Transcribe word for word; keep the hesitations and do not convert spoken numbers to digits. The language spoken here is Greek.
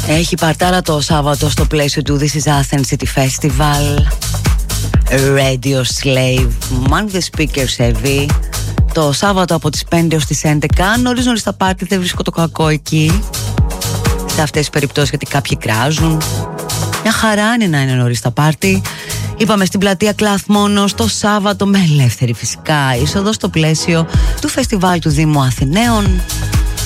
Έχει παρτάρα το Σάββατο στο πλαίσιο του This is Athens City Festival. Radio Slave, Man the Speakers Heavy. Το Σάββατο από τις πέντε ως τις έντεκα. Νωρίς νωρίς τα πάρτι, δεν βρίσκω το κακό εκεί. Σε αυτές τις περιπτώσεις, γιατί κάποιοι κράζουν. Μια χαρά είναι να είναι νωρίς τα πάρτι. Είπαμε στην πλατεία Κλαθμόνος το Σάββατο, με ελεύθερη φυσικά είσοδο στο πλαίσιο του φεστιβάλ του Δήμου Αθηναίων.